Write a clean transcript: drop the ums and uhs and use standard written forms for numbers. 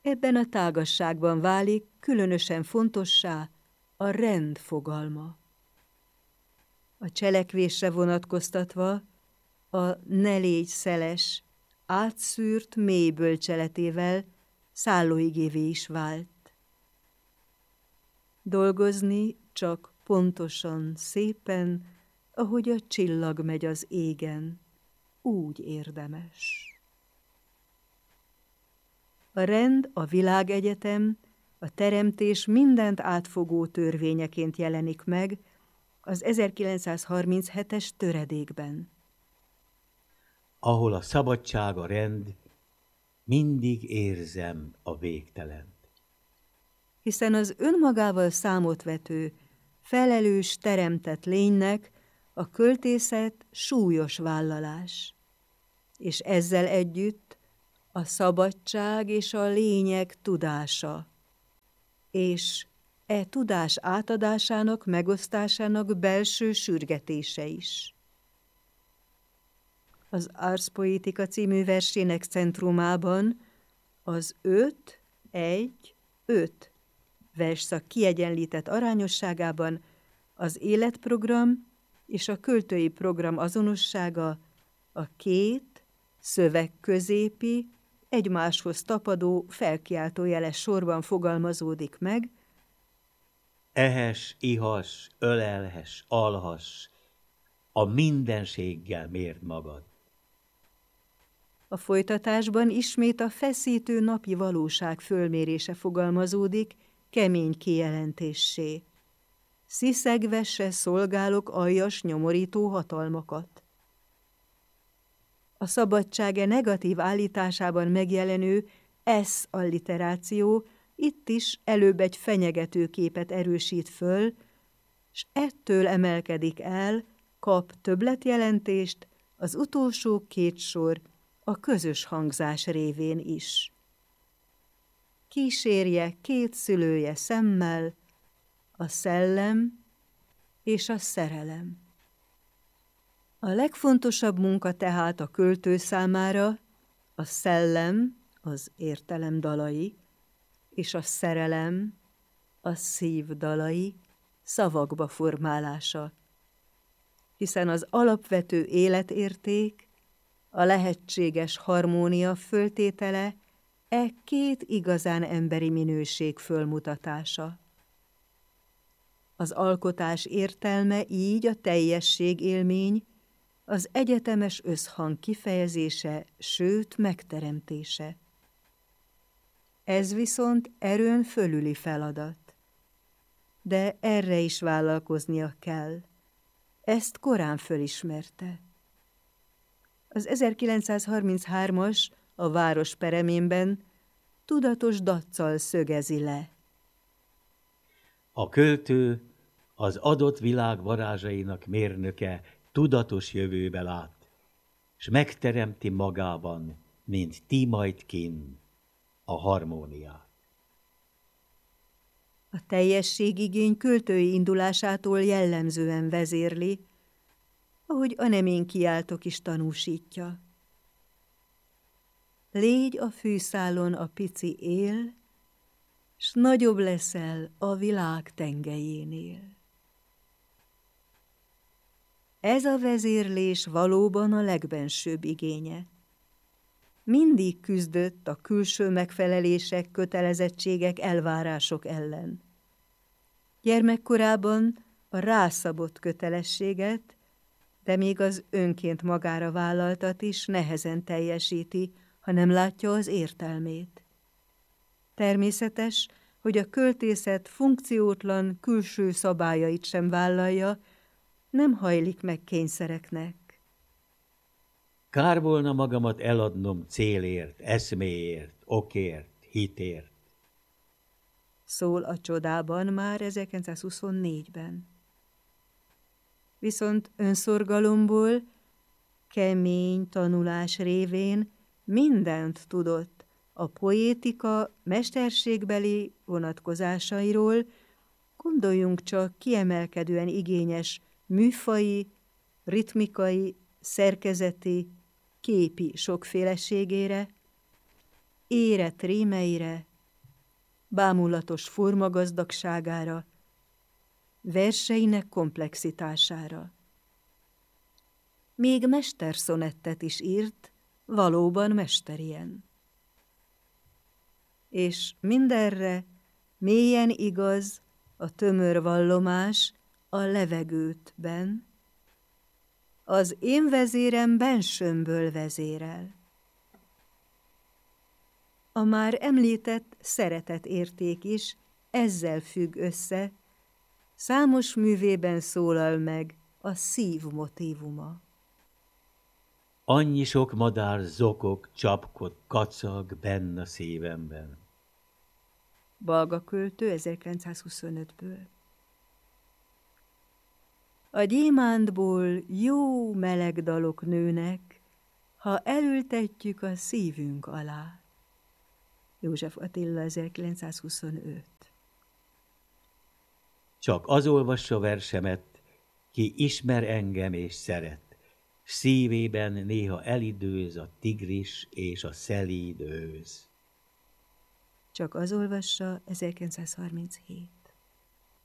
Ebben a tágasságban válik különösen fontossá a rend fogalma. A cselekvésre vonatkoztatva a ne légy szeles, átszűrt mély bölcseletével szállóigévé is vált. Dolgozni csak pontosan, szépen, ahogy a csillag megy az égen, úgy érdemes. A rend, a világegyetem, a teremtés mindent átfogó törvényeként jelenik meg az 1937-es töredékben. Ahol a szabadság a rend, mindig érzem a végtelent. Hiszen az önmagával számot vető, felelős teremtett lénynek a költészet súlyos vállalás, és ezzel együtt a szabadság és a lényeg tudása, és e tudás átadásának, megosztásának belső sürgetése is. Az Ars Poetica című versének centrumában az 5-1-5 versszak kiegyenlített arányosságában az életprogram és a költői program azonossága a két szövegközépi, egymáshoz tapadó, felkiáltójeles sorban fogalmazódik meg. Ehess, ihas, ölelhess, alhass, a mindenséggel mérd magad. A folytatásban ismét a feszítő napi valóság fölmérése fogalmazódik kemény kijelentéssé. Sziszegve se szolgálok aljas nyomorító hatalmakat. A szabadsága negatív állításában megjelenő S-alliteráció itt is előbb egy fenyegető képet erősít föl, s ettől emelkedik el, kap többletjelentést az utolsó két sor a közös hangzás révén is. Kísérje két szülője szemmel a szellem és a szerelem. A legfontosabb munka tehát a költő számára a szellem, az értelem dalai, és a szerelem, a szív dalai szavakba formálása, hiszen az alapvető életérték, a lehetséges harmónia föltétele e két igazán emberi minőség fölmutatása. Az alkotás értelme így a teljesség élmény, az egyetemes összhang kifejezése, sőt megteremtése. Ez viszont erőn fölüli feladat. De erre is vállalkoznia kell. Ezt korán fölismerte. Az 1933-as a város pereménben tudatos daccal szögezi le. A költő, az adott világ varázsainak mérnöke tudatos jövőbe lát, s megteremti magában, mint ti majd kinn, a harmóniát. A teljességigény költői indulásától jellemzően vezérli, ahogy a nem én kiáltok is tanúsítja. Légy a fűszálon a pici él, s nagyobb leszel a világ tengelyénél. Ez a vezérlés valóban a legbensőbb igénye. Mindig küzdött a külső megfelelések, kötelezettségek, elvárások ellen. Gyermekkorában a rászabott kötelességet, de még az önként magára vállaltat is nehezen teljesíti, ha nem látja az értelmét. Természetes, hogy a költészet funkciótlan külső szabályait sem vállalja, nem hajlik meg kényszereknek. Kár volna magamat eladnom célért, eszméért, okért, hitért. Szól a Csodában már 1924-ben. Viszont önszorgalomból, kemény tanulás révén mindent tudott a poétika mesterségbeli vonatkozásairól, gondoljunk csak kiemelkedően igényes műfaji, ritmikai, szerkezeti, képi sokféleségére, érett rímeire bámulatos formagazdagságára, verseinek komplexitására. Még mesterszonettet is írt, valóban mesterien. És mindenre mélyen igaz a tömör vallomás a levegőtben, az én vezérem bensőmből vezérel. A már említett szeretetérték is ezzel függ össze, számos művében szólal meg a szív motívuma. Annyi sok madár zokog, csapkod, kacag benn a szívemben. Balga költő 1925-ből. A gyémántból jó meleg dalok nőnek, ha elültetjük a szívünk alá. József Attila 1925. Csak az olvassa versemet, ki ismer engem és szeret, s szívében néha elidőz a tigris és a szelíd őz. Csak az olvassa 1937.